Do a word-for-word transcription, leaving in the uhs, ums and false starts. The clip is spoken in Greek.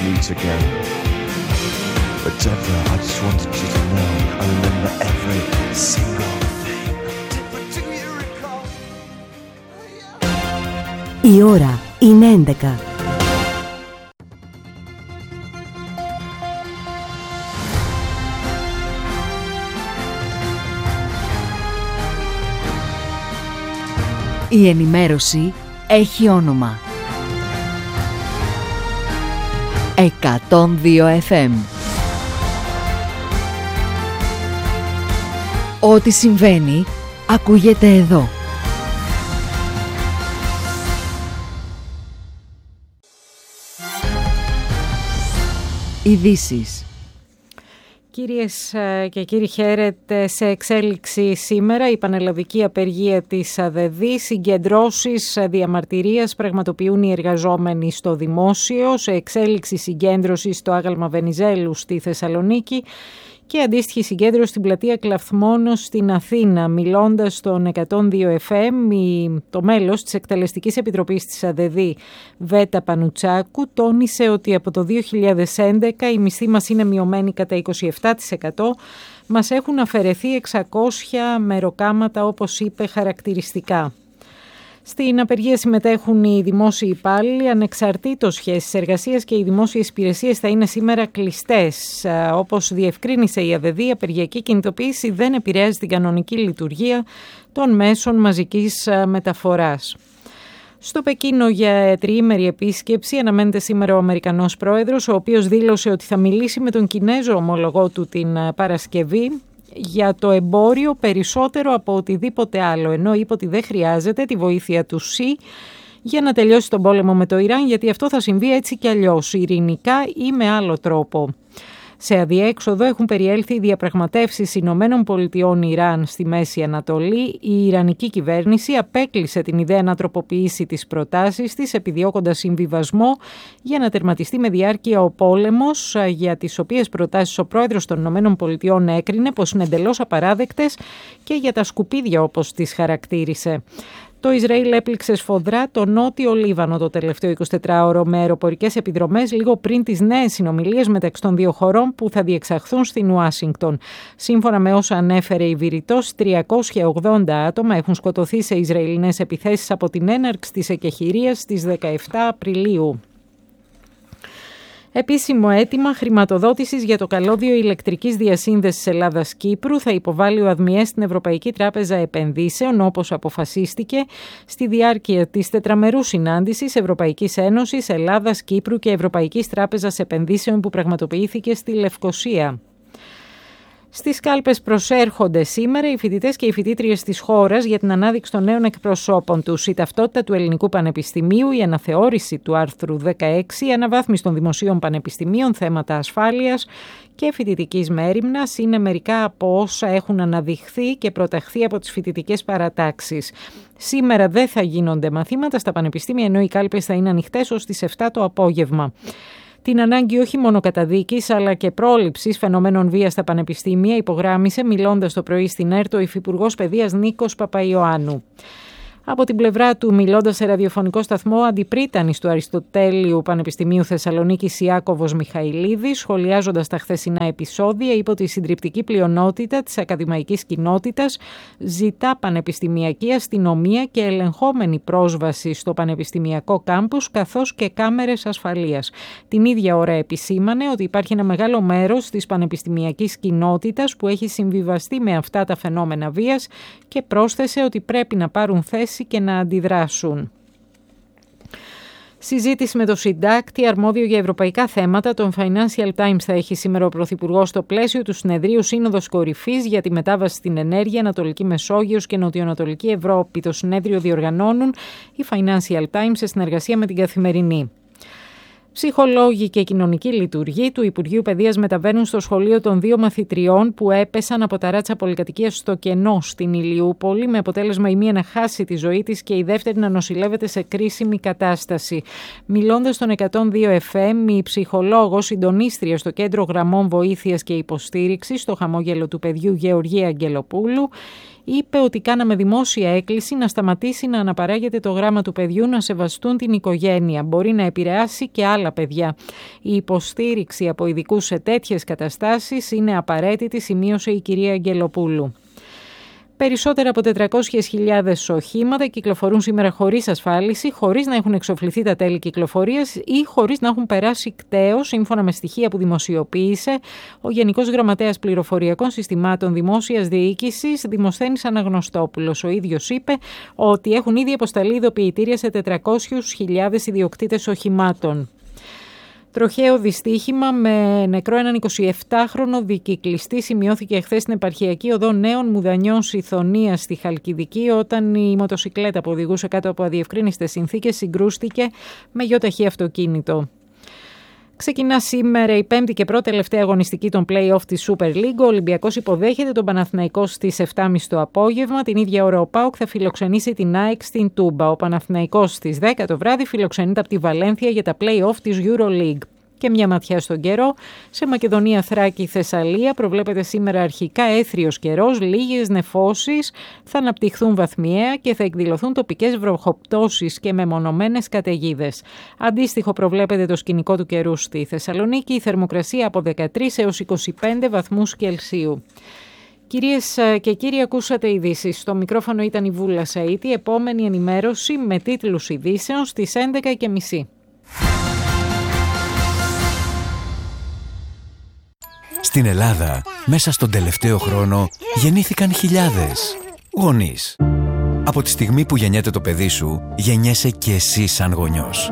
meet again. But Deborah, I just wanted you to know I remember every single thing. But do you recall? Η ώρα είναι έντεκα. Η ενημέρωση έχει όνομα. εκατόν δύο εφ εμ. Ό,τι συμβαίνει, ακούγεται εδώ. Ειδήσεις. Κυρίες και κύριοι, χαίρετε. Σε εξέλιξη σήμερα η πανελλαδική απεργία της ΑΔΕΔΗ. Συγκεντρώσεις διαμαρτυρίας πραγματοποιούν οι εργαζόμενοι στο δημόσιο. Σε εξέλιξη συγκέντρωση στο άγαλμα Βενιζέλου στη Θεσσαλονίκη και αντίστοιχη συγκέντρωση στην πλατεία Κλαθμόνος στην Αθήνα. Μιλώντας στον εκατόν δύο εφ εμ, το μέλος της Εκτελεστικής Επιτροπής της ΑΔΕΔΗ, Βέτα Πανουτσάκου, τόνισε ότι από το δύο χιλιάδες έντεκα οι μισθοί μας είναι μειωμένοι κατά είκοσι επτά τοις εκατό. Μας έχουν αφαιρεθεί εξακόσια μεροκάματα, όπως είπε χαρακτηριστικά. Στην απεργία συμμετέχουν οι δημόσιοι υπάλληλοι, ανεξαρτήτως σχέσης εργασίας, και οι δημόσιες υπηρεσίες θα είναι σήμερα κλειστές. Όπως διευκρίνησε η ΑΔΕΔΗ, η απεργιακή κινητοποίηση δεν επηρεάζει την κανονική λειτουργία των μέσων μαζικής μεταφοράς. Στο Πεκίνο για τριήμερη επίσκεψη αναμένεται σήμερα ο Αμερικανός πρόεδρος, ο οποίος δήλωσε ότι θα μιλήσει με τον Κινέζο ομολογό του την Παρασκευή για το εμπόριο περισσότερο από οτιδήποτε άλλο, ενώ είπε ότι δεν χρειάζεται τη βοήθεια του ΣΥ για να τελειώσει τον πόλεμο με το Ιράν, γιατί αυτό θα συμβεί έτσι κι αλλιώς, ειρηνικά ή με άλλο τρόπο. Σε αδιέξοδο έχουν περιέλθει οι διαπραγματεύσεις Ηνωμένων Πολιτειών Ιράν στη Μέση Ανατολή. Η Ιρανική κυβέρνηση απέκλεισε την ιδέα να τροποποιήσει τις προτάσεις της, επιδιώκοντας συμβιβασμό για να τερματιστεί με διάρκεια ο πόλεμος, για τις οποίες προτάσεις ο πρόεδρος των Ηνωμένων Πολιτειών έκρινε πως είναι εντελώς απαράδεκτες και για τα σκουπίδια, όπως τις χαρακτήρισε. Το Ισραήλ έπληξε σφοδρά το νότιο Λίβανο το τελευταίο εικοσιτετράωρο με αεροπορικές επιδρομές λίγο πριν τις νέες συνομιλίες μεταξύ των δύο χωρών που θα διεξαχθούν στην Ουάσιγκτον. Σύμφωνα με όσα ανέφερε η Βηρητός, τριακόσια ογδόντα άτομα έχουν σκοτωθεί σε Ισραηλινές επιθέσεις από την έναρξη της εκεχηρίας στις δεκαεφτά Απριλίου. Επίσημο αίτημα χρηματοδότησης για το καλώδιο ηλεκτρικής διασύνδεσης Ελλάδας-Κύπρου θα υποβάλει ο ΑΔΜΙΕ στην Ευρωπαϊκή Τράπεζα Επενδύσεων, όπως αποφασίστηκε στη διάρκεια της τετραμερούς συνάντησης Ευρωπαϊκής Ένωσης, Ελλάδας, Κύπρου και Ευρωπαϊκής Τράπεζας Επενδύσεων που πραγματοποιήθηκε στη Λευκοσία. Στις κάλπες προσέρχονται σήμερα οι φοιτητές και οι φοιτήτριες της χώρας για την ανάδειξη των νέων εκπροσώπων τους. Η ταυτότητα του Ελληνικού Πανεπιστημίου, η αναθεώρηση του άρθρου δεκαέξι, η αναβάθμιση των δημοσίων πανεπιστημίων, θέματα ασφάλειας και φοιτητικής μέριμνας είναι μερικά από όσα έχουν αναδειχθεί και προταχθεί από τις φοιτητικές παρατάξεις. Σήμερα δεν θα γίνονται μαθήματα στα πανεπιστήμια, ενώ οι κάλπες θα είναι ανοιχτές ως τις επτά το απόγευμα. Την ανάγκη όχι μόνο καταδίκης αλλά και πρόληψης φαινομένων βίας στα πανεπιστήμια υπογράμμισε μιλώντας το πρωί στην ΕΡΤ ο Υφυπουργός Παιδείας Νίκος Παπαϊωάννου. Από την πλευρά του, μιλώντας σε ραδιοφωνικό σταθμό, αντιπρίτανης του Αριστοτέλειου Πανεπιστημίου Θεσσαλονίκης Ιάκωβος Μιχαηλίδης, σχολιάζοντας τα χθεσινά επεισόδια, είπε ότι η συντριπτική πλειονότητα της ακαδημαϊκής κοινότητας ζητά πανεπιστημιακή αστυνομία και ελεγχόμενη πρόσβαση στο πανεπιστημιακό κάμπους, καθώς και κάμερες ασφαλείας. Την ίδια ώρα επισήμανε ότι υπάρχει ένα μεγάλο μέρος της πανεπιστημιακής κοινότητας που έχει συμβιβαστεί με αυτά τα φαινόμενα βίας και πρόσθεσε ότι πρέπει να πάρουν θέση και να αντιδράσουν. Συζήτηση με το συντάκτη αρμόδιο για ευρωπαϊκά θέματα, τον Financial Times, θα έχει σήμερα ο Πρωθυπουργός στο πλαίσιο του συνεδρίου Σύνοδος Κορυφής για τη μετάβαση στην ενέργεια, Ανατολική Μεσόγειος και Νοτιοανατολική Ευρώπη. Το συνέδριο διοργανώνουν οι Financial Times σε συνεργασία με την Καθημερινή. Ψυχολόγοι και κοινωνική λειτουργοί του Υπουργείου Παιδείας μεταβαίνουν στο σχολείο των δύο μαθητριών που έπεσαν από ταράτσα πολυκατοικίας στο Κενό στην Ηλιούπολη, με αποτέλεσμα η μία να χάσει τη ζωή της και η δεύτερη να νοσηλεύεται σε κρίσιμη κατάσταση. Μιλώντας στον εκατόν δύο εφ εμ, η ψυχολόγος συντονίστρια στο Κέντρο Γραμμών Βοήθειας και Υποστήριξης στο χαμόγελο του παιδιού Γεωργία Αγγελοπούλου είπε ότι κάναμε δημόσια έκκληση να σταματήσει να αναπαράγεται το γράμμα του παιδιού, να σεβαστούν την οικογένεια. Μπορεί να επηρεάσει και άλλα παιδιά. Η υποστήριξη από ειδικούς σε τέτοιες καταστάσεις είναι απαραίτητη, σημείωσε η κυρία Αγγελοπούλου. Περισσότερα από τετρακόσιες χιλιάδες οχήματα κυκλοφορούν σήμερα χωρίς ασφάλιση, χωρίς να έχουν εξοφληθεί τα τέλη κυκλοφορίας ή χωρίς να έχουν περάσει κτέος, σύμφωνα με στοιχεία που δημοσιοποίησε ο Γενικός Γραμματέας Πληροφοριακών Συστημάτων Δημόσιας Διοίκησης, Δημοσθένης Αναγνωστόπουλος. Ο ίδιος είπε ότι έχουν ήδη αποσταλεί ειδοποιητήρια σε τετρακόσιες χιλιάδες ιδιοκτήτες οχημάτων. Τροχαίο δυστύχημα με νεκρό έναν εικοσιεπτάχρονο δικυκλιστή σημειώθηκε εχθές στην επαρχιακή οδό Νέων Μουδανιών Σιθωνίας στη Χαλκιδική, όταν η μοτοσικλέτα που οδηγούσε κάτω από αδιευκρίνιστες συνθήκες συγκρούστηκε με γιοταχή αυτοκίνητο. Ξεκινά σήμερα η πέμπτη και πρώτη τελευταία αγωνιστική των play-off της Super League. Ο Ολυμπιακός υποδέχεται τον Παναθηναϊκό στις επτά και μισή το απόγευμα. Την ίδια ώρα ο ΠΑΟΚ θα φιλοξενήσει την ΑΕΚ στην Τούμπα. Ο Παναθηναϊκός στις δέκα το βράδυ φιλοξενείται από τη Βαλένθια για τα play-off της EuroLeague. Και μια ματιά στον καιρό. Σε Μακεδονία, Θράκη, Θεσσαλία προβλέπεται σήμερα αρχικά έθριος καιρός, λίγες νεφώσεις, θα αναπτυχθούν βαθμιαία και θα εκδηλωθούν τοπικές βροχοπτώσεις και μεμονωμένες καταιγίδες. Αντίστοιχο προβλέπεται το σκηνικό του καιρού στη Θεσσαλονίκη, η θερμοκρασία από δεκατρείς έως είκοσι πέντε βαθμούς Κελσίου. Κυρίες και κύριοι, ακούσατε ειδήσεις. Στο μικρόφωνο ήταν η Βούλα Σαΐτη. Επόμενη ενημέρωση με τίτλους ειδήσεων στις έντεκα και μισή. Στην Ελλάδα, μέσα στον τελευταίο χρόνο, γεννήθηκαν χιλιάδες γονείς. Από τη στιγμή που γεννιέται το παιδί σου, γεννιέσαι και εσύ σαν γονιός.